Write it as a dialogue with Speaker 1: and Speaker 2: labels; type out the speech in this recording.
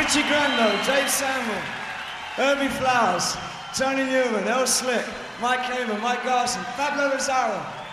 Speaker 1: Richie Grando, Dave Samuel, Herbie Flowers, Tony Newman, El Slick, Mike Hamer, Mike Garson, Pablo Rosario.